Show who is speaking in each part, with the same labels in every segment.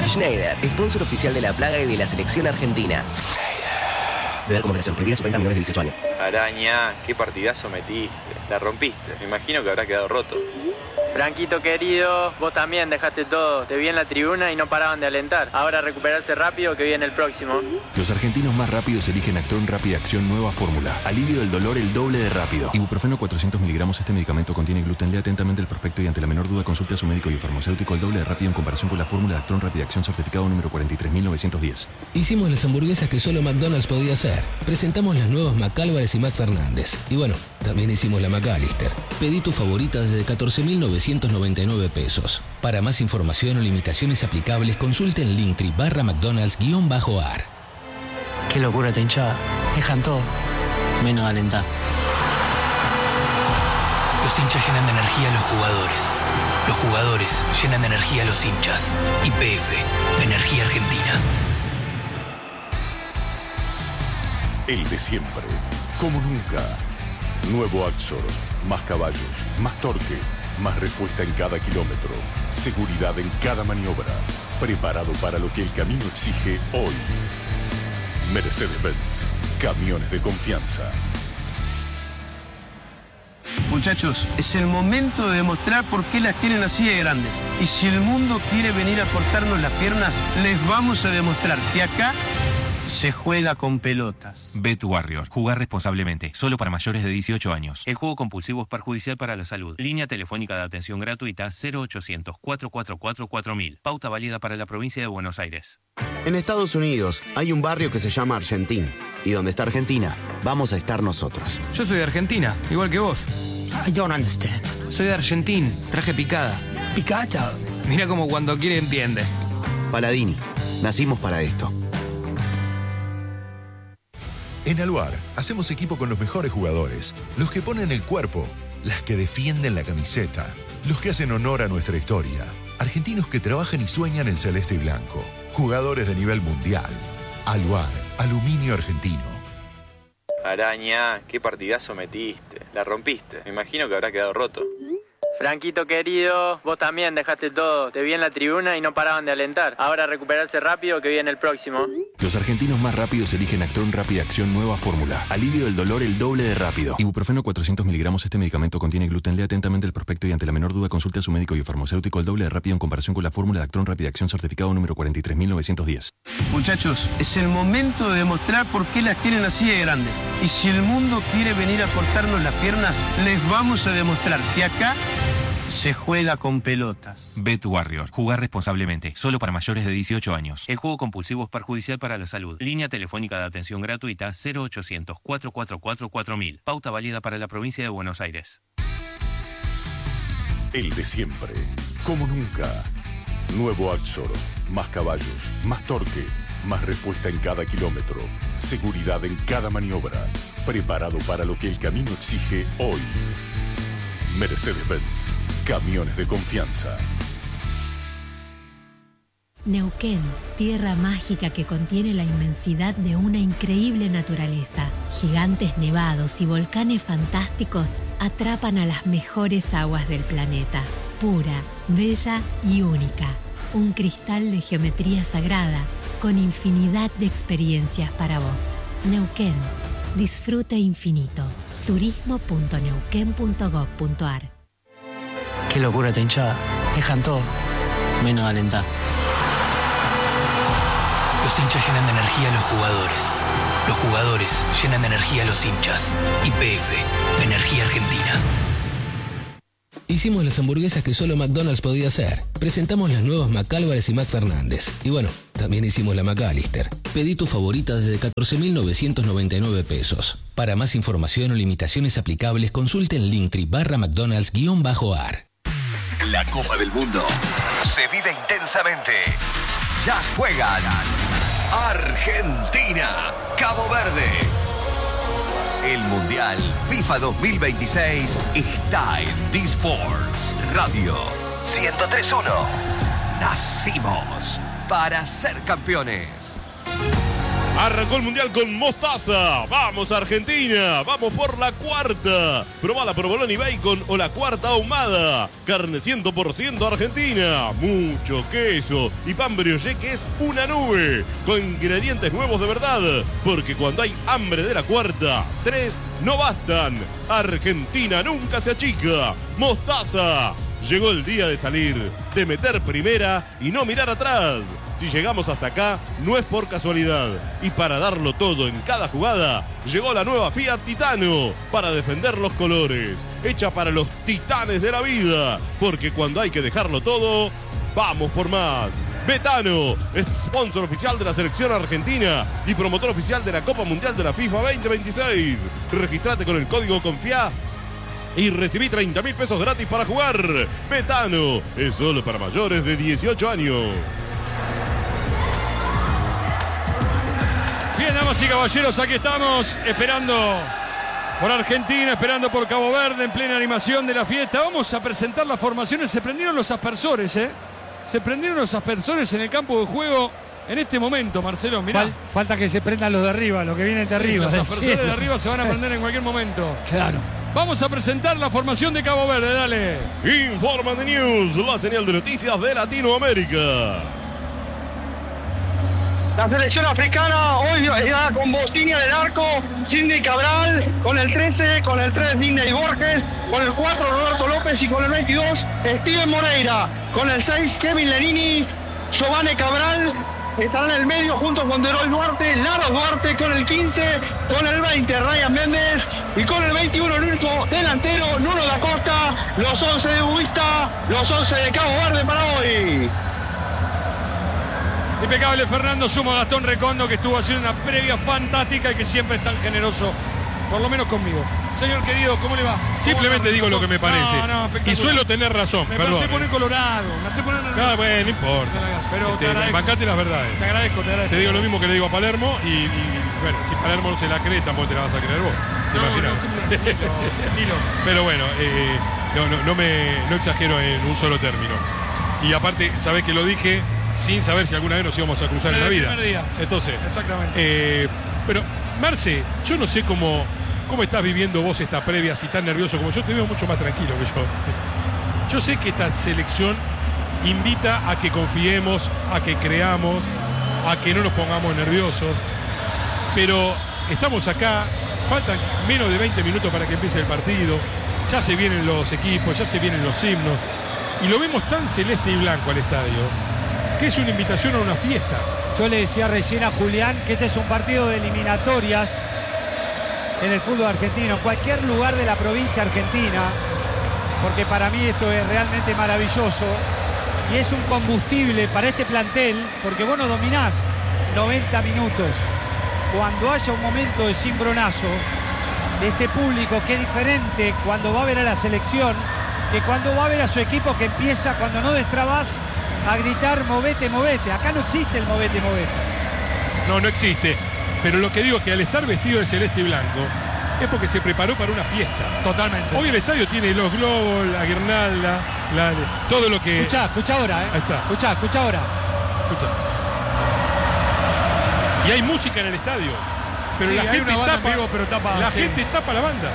Speaker 1: Schneider, sponsor oficial de La Plaga y de la selección argentina. Beber como operación prohibida, suspendida a menores de 18 años.
Speaker 2: Araña, qué partidazo metiste. La rompiste. Me imagino que habrá quedado roto.
Speaker 3: Franquito querido, vos también dejaste todo. Te vi en la tribuna y no paraban de alentar. Ahora recuperarse rápido que viene el próximo.
Speaker 4: Los argentinos más rápidos eligen Actron Rápida Acción Nueva Fórmula. Alivio del dolor el doble de rápido. Ibuprofeno 400 miligramos. Este medicamento contiene gluten. Lea atentamente el prospecto y ante la menor duda consulte a su médico y farmacéutico. El doble de rápido en comparación con la fórmula de Actron Rápida Acción certificado número 43.910.
Speaker 5: Hicimos las hamburguesas que solo McDonald's podía hacer. Presentamos las nuevas McAlvarez y McFernández. Y bueno, también hicimos la McAllister. Pedí tu favorita desde 14.999 pesos. Para más información o limitaciones aplicables, consulte en Linktree/McDonald's_ar.
Speaker 6: Qué locura esta hinchada. Dejan todo, menos alentar.
Speaker 7: Los hinchas llenan de energía a los jugadores. Los jugadores llenan de energía a los hinchas. YPF, Energía Argentina.
Speaker 8: El de siempre, como nunca. Nuevo Axor, más caballos, más torque, más respuesta en cada kilómetro, seguridad en cada maniobra, preparado para lo que el camino exige hoy. Mercedes-Benz, camiones de confianza.
Speaker 9: Muchachos, es el momento de demostrar por qué las tienen así de grandes. Y si el mundo quiere venir a cortarnos las piernas, les vamos a demostrar que acá se juega con pelotas.
Speaker 10: Bet Warrior. Jugar responsablemente. Solo para mayores de 18 años. El juego compulsivo es perjudicial para la salud. Línea telefónica de atención gratuita 0800-444-4000. Pauta válida para la provincia de Buenos Aires.
Speaker 11: En Estados Unidos hay un barrio que se llama Argentín. Y donde está Argentina, vamos a estar nosotros.
Speaker 12: Yo soy de Argentina, igual que vos.
Speaker 6: I don't understand.
Speaker 12: Soy de Argentín. Traje picada.
Speaker 6: Picada.
Speaker 12: Mira como cuando quiere entiende.
Speaker 11: Paladini. Nacimos para esto.
Speaker 13: En Aluar, hacemos equipo con los mejores jugadores, los que ponen el cuerpo, las que defienden la camiseta, los que hacen honor a nuestra historia, argentinos que trabajan y sueñan en celeste y blanco, jugadores de nivel mundial. Aluar, aluminio argentino.
Speaker 2: Araña, qué partidazo metiste. La rompiste. Me imagino que habrá quedado roto.
Speaker 3: Franquito querido, vos también dejaste todo. Te vi en la tribuna y no paraban de alentar. Ahora recuperarse rápido que viene el próximo.
Speaker 4: Los argentinos más rápidos eligen Actron Rápida Acción Nueva Fórmula. Alivio del dolor el doble de rápido. Ibuprofeno 400 miligramos. Este medicamento contiene gluten. Lea atentamente el prospecto y ante la menor duda consulte a su médico y farmacéutico. El doble de rápido en comparación con la fórmula de Actron Rápida Acción certificado número 43.910.
Speaker 9: Muchachos, es el momento de demostrar por qué las tienen así de grandes. Y si el mundo quiere venir a cortarnos las piernas, les vamos a demostrar que acá se juega con pelotas.
Speaker 10: Bet Warrior. Jugar responsablemente. Solo para mayores de 18 años. El juego compulsivo es perjudicial para la salud. Línea telefónica de atención gratuita 0800-444-4000. Pauta válida para la provincia de Buenos Aires.
Speaker 8: El de siempre, como nunca. Nuevo Axor, más caballos, más torque, más respuesta en cada kilómetro, seguridad en cada maniobra, preparado para lo que el camino exige hoy. Mercedes-Benz, camiones de confianza.
Speaker 14: Neuquén, tierra mágica que contiene la inmensidad de una increíble naturaleza. Gigantes nevados y volcanes fantásticos atrapan a las mejores aguas del planeta. Pura, bella y única. Un cristal de geometría sagrada con infinidad de experiencias para vos. Neuquén, disfrute infinito. turismo.neuquén.gov.ar.
Speaker 6: Qué locura esta hinchada. Dejan todo, menos alentar.
Speaker 7: Los hinchas llenan de energía a los jugadores. Los jugadores llenan de energía a los hinchas. YPF, Energía Argentina.
Speaker 5: Hicimos las hamburguesas que solo McDonald's podía hacer. Presentamos las nuevas McAlvarez y McFernández. Y bueno, también hicimos la McAllister. Pedí tu favorita desde 14.999 pesos. Para más información o limitaciones aplicables, consulte en Linktree/McDonald's_ar.
Speaker 15: La Copa del Mundo se vive intensamente. Ya juegan Argentina, Cabo Verde. El Mundial FIFA 2026 está en D-Sports Radio 103.1. Nacimos para ser campeones.
Speaker 16: Arrancó el Mundial con Mostaza. Vamos Argentina, vamos por la cuarta. Probala por Bolón y Bacon o la cuarta ahumada. Carne 100% argentina, mucho queso y pan brioché que es una nube. Con ingredientes nuevos de verdad, porque cuando hay hambre de la cuarta, 3 no bastan. Argentina nunca se achica. Mostaza. Llegó el día de salir, de meter primera y no mirar atrás. Si llegamos hasta acá, no es por casualidad. Y para darlo todo en cada jugada, llegó la nueva Fiat Titano para defender los colores. Hecha para los titanes de la vida. Porque cuando hay que dejarlo todo, vamos por más. Betano es sponsor oficial de la selección argentina y promotor oficial de la Copa Mundial de la FIFA 2026. Registrate con el código CONFIA y recibí 30.000 pesos gratis para jugar. Betano es solo para mayores de 18 años.
Speaker 17: Bien, damas y caballeros, aquí estamos esperando por Argentina, esperando por Cabo Verde en plena animación de la fiesta. Vamos a presentar las formaciones. Se prendieron los aspersores, Se prendieron los aspersores en el campo de juego en este momento, Marcelo. Mirá.
Speaker 18: Falta que se prendan los de arriba, los que vienen de arriba.
Speaker 17: Los aspersores de arriba se van a prender en cualquier momento.
Speaker 18: Claro.
Speaker 17: Vamos a presentar la formación de Cabo Verde, dale.
Speaker 16: Informa de News, la señal de noticias de Latinoamérica.
Speaker 19: La selección africana hoy ya con Bostigna del arco, Sidney Cabral, con el 13, con el 3 Digne Borges, con el 4 Roberto López y con el 22 Steven Moreira, con el 6 Kevin Lenini, Giovanni Cabral, estarán en el medio junto con Deroy Duarte, Laro Duarte con el 15, con el 20 Ryan Méndez y con el 21 el único delantero Nuno da Costa, los 11 de Buista, los 11 de Cabo Verde para hoy.
Speaker 17: Impecable Fernando, sumo a Gastón Recondo que estuvo haciendo una previa fantástica y que siempre es tan generoso, por lo menos conmigo. Señor querido, ¿cómo le va?
Speaker 20: Simplemente digo lo que me parece. Y suelo tener razón,
Speaker 17: me
Speaker 20: perdón.
Speaker 17: Me hace poner colorado, me hace poner nervioso.
Speaker 20: Bueno, no importa.
Speaker 17: Pero te agradezco.
Speaker 20: Bancate las verdades.
Speaker 17: Te agradezco.
Speaker 20: Te digo lo mismo que le digo a Palermo y bueno, si Palermo no se la cree, tampoco te la vas a creer vos. Pero bueno, no exagero en un solo término. Y aparte, sabés que lo dije sin saber si alguna vez nos íbamos a cruzar en la vida.
Speaker 17: Día.
Speaker 20: Entonces,
Speaker 17: exactamente.
Speaker 20: Pero, Marce, yo no sé cómo estás viviendo vos esta previa así tan nervioso como yo. Te veo mucho más tranquilo que yo. Yo sé que esta selección invita a que confiemos, a que creamos, a que no nos pongamos nerviosos. Pero estamos acá, faltan menos de 20 minutos para que empiece el partido. Ya se vienen los equipos, ya se vienen los himnos. Y lo vemos tan celeste y blanco al estadio, que es una invitación a una fiesta.
Speaker 18: Yo le decía recién a Julián que este es un partido de eliminatorias en el fútbol argentino, en cualquier lugar de la provincia argentina, porque para mí esto es realmente maravilloso y es un combustible para este plantel, porque vos no dominás 90 minutos. Cuando haya un momento de cimbronazo de este público, que es diferente cuando va a ver a la selección que cuando va a ver a su equipo, que empieza cuando no destrabás a gritar movete, movete. Acá no existe el movete, movete.
Speaker 20: No existe. Pero lo que digo es que al estar vestido de celeste y blanco es porque se preparó para una fiesta.
Speaker 17: Totalmente.
Speaker 20: Hoy el estadio tiene los globos, la guirnalda, todo lo que...
Speaker 18: Escucha ahora,
Speaker 20: Ahí está.
Speaker 18: Escucha ahora.
Speaker 20: Y hay música en el estadio. Pero
Speaker 17: sí,
Speaker 20: la gente tapa,
Speaker 17: vivo, pero tapa,
Speaker 20: la gente tapa la banda.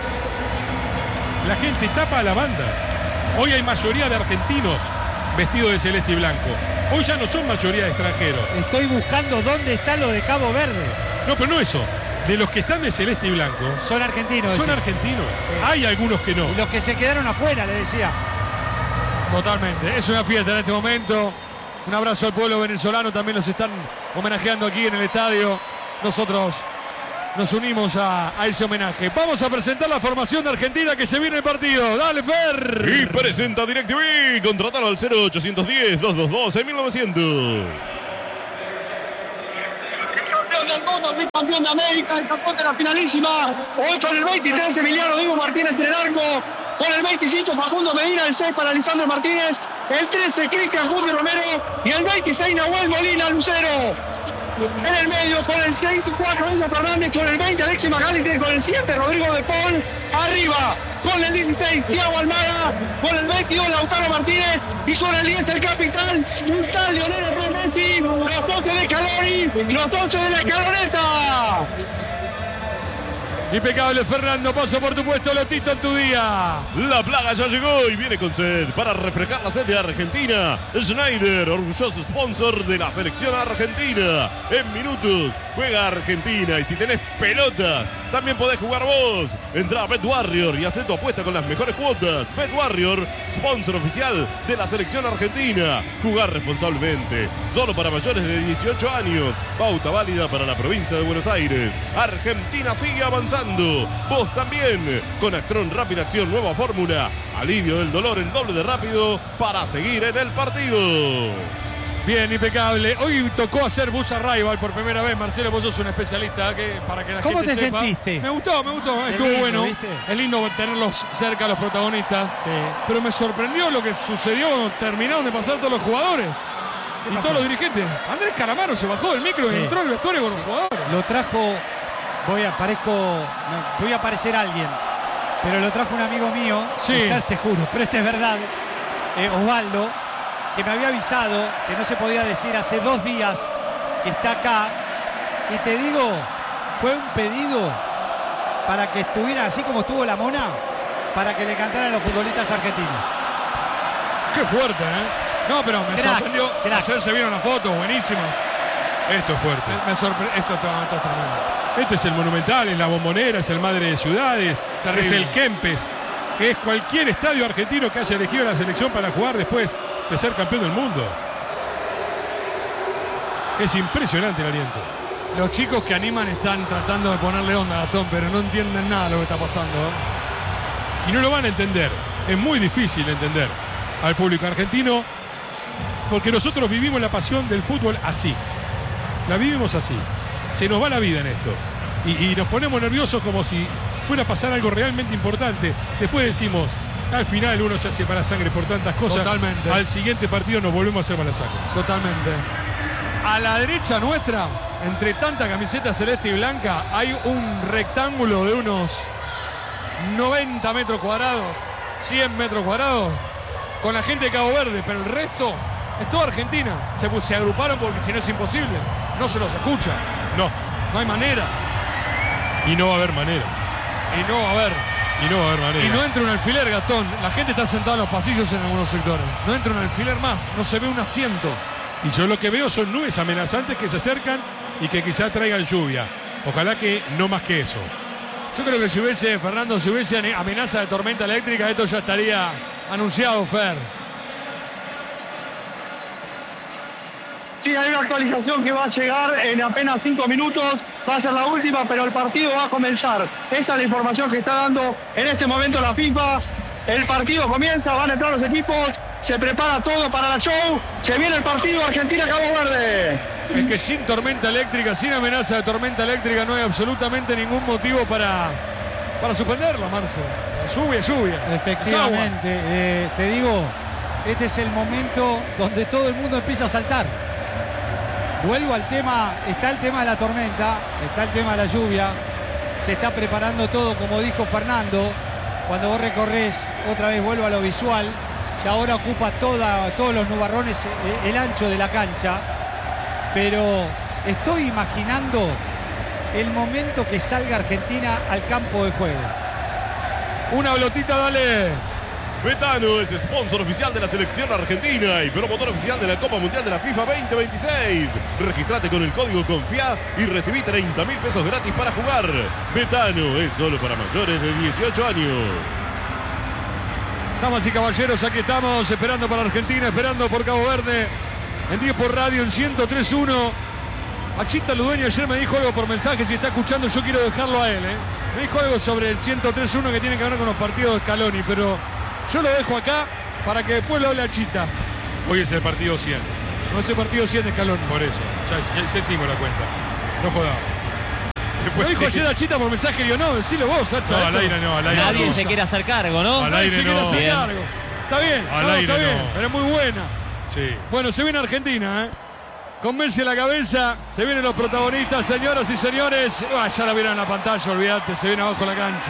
Speaker 20: La gente tapa a la banda. Hoy hay mayoría de argentinos vestidos de celeste y blanco. Hoy ya no son mayoría de extranjeros.
Speaker 18: Estoy buscando dónde está lo de Cabo Verde.
Speaker 20: No, pero no eso. De los que están de celeste y blanco.
Speaker 18: Son argentinos.
Speaker 20: Son argentinos. Hay algunos que no.
Speaker 18: Y los que se quedaron afuera, le decía.
Speaker 17: Totalmente. Es una fiesta en este momento. Un abrazo al pueblo venezolano. También los están homenajeando aquí en el estadio. Nosotros nos unimos a ese homenaje. Vamos a presentar la formación de Argentina que se viene el partido. Dale, Fer.
Speaker 16: Y presenta DirecTV. Contratalo al 0810-222-6900.
Speaker 19: Del mundo, campeón de América, el campeón de la finalísima. Hoy con el 23 Emiliano Diego Martínez en el arco, con el 25 Facundo Medina, el 6 para Lisandro Martínez, el 13 Cristian Julio Romero y el 26 Nahuel Molina Lucero. En el medio con el 6-4 Enzo Fernández, con el 20 Alexis McAllister, con el 7 Rodrigo de Paul. Arriba con el 16 Thiago Almada, con el 22 Lautaro Martínez y con el 10 el capitán Lionel Andrés Messi. Los 12 de Calori, los 12 de la Caloreta.
Speaker 17: Impecable, Fernando, paso por tu puesto, Lotito, en tu día.
Speaker 16: La plaga ya llegó y viene con sed para refrescar la sed de Argentina. Schneider, orgulloso sponsor de la selección argentina. En minutos juega Argentina y si tenés pelotas, también podés jugar vos. Entrá a Bet Warrior y hacé tu apuesta con las mejores cuotas. Bet Warrior, sponsor oficial de la selección argentina. Jugar responsablemente, solo para mayores de 18 años. Pauta válida para la provincia de Buenos Aires. Argentina sigue avanzando. Vos también, con Actron Rápida Acción Nueva Fórmula. Alivio del dolor el doble de rápido para seguir en el partido.
Speaker 17: Bien, impecable. Hoy tocó hacer Bus Arrival por primera vez. Marcelo, vos sos un especialista para que la
Speaker 18: ¿Cómo
Speaker 17: gente sepa.
Speaker 18: ¿Cómo te sentiste?
Speaker 17: Me gustó. Estuvo
Speaker 18: lindo,
Speaker 17: bueno.
Speaker 18: ¿viste?
Speaker 17: Es lindo tenerlos cerca a los protagonistas.
Speaker 18: Sí.
Speaker 17: Pero me sorprendió lo que sucedió cuando terminaron de pasar todos los jugadores. Y todos los dirigentes. Andrés Calamaro se bajó del micro y entró al vestuario con los jugadores.
Speaker 18: Lo trajo, voy a parecer alguien, pero lo trajo un amigo mío,
Speaker 17: sí.
Speaker 18: Te juro, pero es verdad, Osvaldo, que me había avisado que no se podía decir hace 2 días que está acá, y te digo, fue un pedido para que estuviera así como estuvo la Mona, para que le cantaran a los futbolistas argentinos.
Speaker 17: Qué fuerte, ¿eh? No, pero me sorprendió. Ayer se vieron las fotos, buenísimas.
Speaker 20: Esto es fuerte.
Speaker 17: Esto es tremendo.
Speaker 20: Esto es el Monumental, es la Bombonera, es el Madre de Ciudades,
Speaker 17: terrible.
Speaker 20: Es el Kempes, que es cualquier estadio argentino que haya elegido la selección para jugar después de ser campeón del mundo. Es impresionante el aliento.
Speaker 17: Los chicos que animan están tratando de ponerle onda a Gastón, pero no entienden nada de lo que está pasando.
Speaker 20: Y no lo van a entender. Es muy difícil entender al público argentino, porque nosotros vivimos la pasión del fútbol así. La vivimos así. Se nos va la vida en esto. Y nos ponemos nerviosos como si fuera a pasar algo realmente importante. Después decimos, al final uno se hace mala sangre por tantas cosas.
Speaker 17: Totalmente.
Speaker 20: Al siguiente partido nos volvemos a hacer mala sangre.
Speaker 17: Totalmente. A la derecha nuestra, entre tanta camiseta celeste y blanca, hay un rectángulo de unos 90 metros cuadrados, 100 metros cuadrados, con la gente de Cabo Verde, pero el resto es toda Argentina. Se agruparon porque si no es imposible. No se los escucha.
Speaker 20: No
Speaker 17: hay manera.
Speaker 20: Y no va a haber manera.
Speaker 17: Y no va a haber manera. Y no entra un alfiler, Gastón. La gente está sentada en los pasillos en algunos sectores. No entra un alfiler más. No se ve un asiento.
Speaker 20: Y yo lo que veo son nubes amenazantes que se acercan y que quizá traigan lluvia. Ojalá que no más que eso.
Speaker 17: Yo creo que si hubiese amenaza de tormenta eléctrica, esto ya estaría anunciado, Fer.
Speaker 19: Sí, hay una actualización que va a llegar en apenas 5 minutos. Va a ser la última, pero el partido va a comenzar. Esa es la información que está dando en este momento la FIFA. El partido comienza, van a entrar los equipos. Se prepara todo para la show. Se viene el partido Argentina-Cabo Verde.
Speaker 17: Es que sin tormenta eléctrica, sin amenaza de tormenta eléctrica, no hay absolutamente ningún motivo para suspenderlo, Marce. Lluvia.
Speaker 18: Efectivamente. Te digo, este es el momento donde todo el mundo empieza a saltar. Vuelvo al tema, está el tema de la tormenta, está el tema de la lluvia, se está preparando todo, como dijo Fernando, cuando vos recorres, otra vez vuelvo a lo visual, y ahora ocupa todos los nubarrones, el ancho de la cancha, pero estoy imaginando el momento que salga Argentina al campo de juego.
Speaker 17: Una pelotita, dale.
Speaker 16: Betano es sponsor oficial de la selección argentina y promotor oficial de la Copa Mundial de la FIFA 2026. Registrate con el código CONFIA y recibí 30.000 pesos gratis para jugar. Betano es solo para mayores de 18 años.
Speaker 17: Damas y caballeros, aquí estamos esperando para Argentina, esperando por Cabo Verde. En 10 por radio, en 103.1. Achita Ludueña ayer me dijo algo por mensaje, si está escuchando yo quiero dejarlo a él. Me dijo algo sobre el 103.1 que tiene que ver con los partidos de Scaloni, pero yo lo dejo acá para que después lo hable Achita.
Speaker 20: Hoy es el partido 100.
Speaker 17: No es el partido 100 de Scaloni.
Speaker 20: Por eso, ya hicimos la cuenta. No jodamos.
Speaker 17: Lo dijo ayer Achita por mensaje, yo no, decilo vos, Hacha.
Speaker 20: No, al aire no, al aire
Speaker 6: Nadie
Speaker 20: no.
Speaker 6: se quiere hacer cargo, ¿no?
Speaker 20: Al aire
Speaker 17: Nadie se quiere hacer cargo. Está bien,
Speaker 20: al aire
Speaker 17: está bien,
Speaker 20: no.
Speaker 17: pero es muy buena.
Speaker 20: Sí.
Speaker 17: Bueno, se viene Argentina, con Messi en la cabeza. Se vienen los protagonistas, señoras y señores. Ya la vieron en la pantalla, olvídate, se viene abajo la cancha.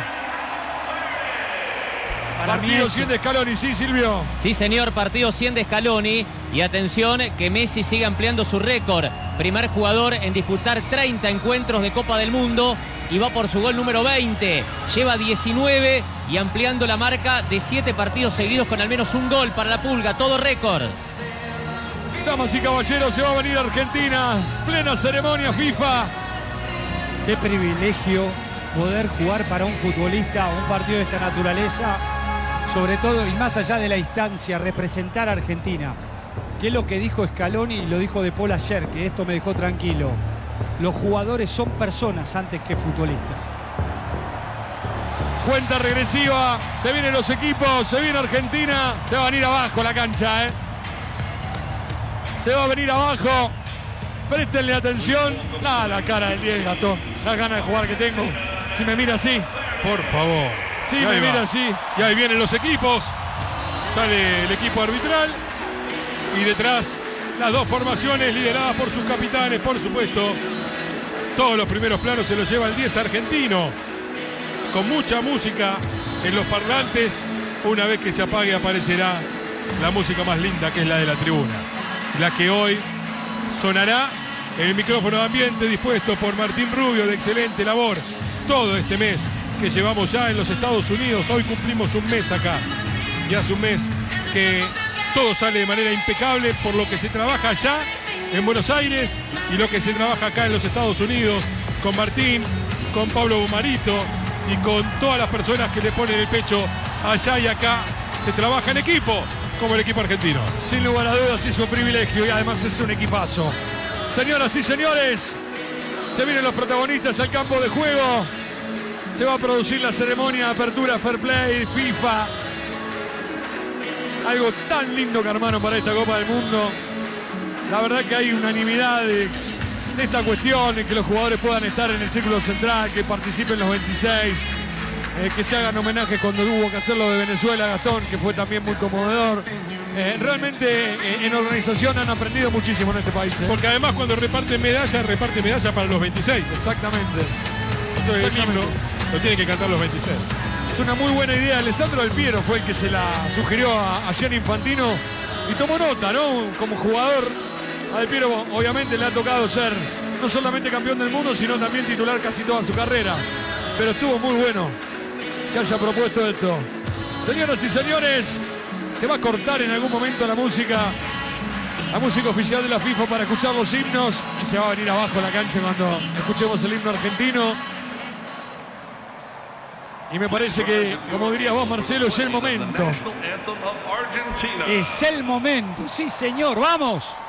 Speaker 17: Partido 100 de Scaloni, sí, Silvio.
Speaker 21: Sí, señor, partido 100 de Scaloni. Y atención, que Messi sigue ampliando su récord. Primer jugador en disputar 30 encuentros de Copa del Mundo y va por su gol número 20. Lleva 19 y ampliando la marca de 7 partidos seguidos con al menos un gol para la Pulga. Todo récord.
Speaker 17: Damas y caballeros, se va a venir Argentina. Plena ceremonia FIFA.
Speaker 18: Qué privilegio poder jugar para un futbolista un partido de esta naturaleza. Sobre todo y más allá de la instancia, representar a Argentina. Que es lo que dijo Scaloni y lo dijo De Paul ayer, que esto me dejó tranquilo. Los jugadores son personas antes que futbolistas.
Speaker 17: Cuenta regresiva, se vienen los equipos, se viene Argentina. Se va a venir abajo la cancha, Se va a venir abajo. Préstenle atención. La cara del 10, Gastón. La ganas de jugar que tengo. Si me mira así.
Speaker 20: Por favor.
Speaker 17: Sí, me mira así.
Speaker 20: Y ahí vienen los equipos. Sale el equipo arbitral. Y detrás las dos formaciones lideradas por sus capitanes, por supuesto. Todos los primeros planos se los lleva el 10 argentino. Con mucha música en los parlantes. Una vez que se apague aparecerá la música más linda, que es la de la tribuna. La que hoy sonará en el micrófono de ambiente dispuesto por Martín Rubio, de excelente labor todo este mes que llevamos ya en los Estados Unidos. Hoy cumplimos un mes acá y hace un mes que todo sale de manera impecable por lo que se trabaja allá en Buenos Aires y lo que se trabaja acá en los Estados Unidos con Martín, con Pablo Bumarito y con todas las personas que le ponen el pecho allá y acá. Se trabaja en equipo como el equipo argentino.
Speaker 17: Sin lugar a dudas es un privilegio y además es un equipazo. Señoras y señores, se vienen los protagonistas al campo de juego. Se va a producir la ceremonia de apertura Fair Play, FIFA. Algo tan lindo que armaron para esta Copa del Mundo. La verdad que hay unanimidad de esta cuestión, de que los jugadores puedan estar en el círculo central, que participen los 26, que se hagan homenajes cuando hubo que hacerlo de Venezuela, Gastón, que fue también muy conmovedor. Realmente en organización han aprendido muchísimo en este país.
Speaker 20: Porque además cuando reparte medalla para los 26.
Speaker 17: Exactamente.
Speaker 20: Entonces el himno lo tienen que cantar los 26.
Speaker 17: Es una muy buena idea. Alessandro Del Piero fue el que se la sugirió a Gianni Infantino y tomó nota, ¿no? Como jugador, a Del Piero obviamente le ha tocado ser no solamente campeón del mundo, sino también titular casi toda su carrera. Pero estuvo muy bueno que haya propuesto esto. Señoras y señores, se va a cortar en algún momento la música oficial de la FIFA para escuchar los himnos y se va a venir abajo la cancha cuando escuchemos el himno argentino. Y me parece que, como dirías vos, Marcelo, es el momento.
Speaker 18: Es el momento, sí señor, vamos.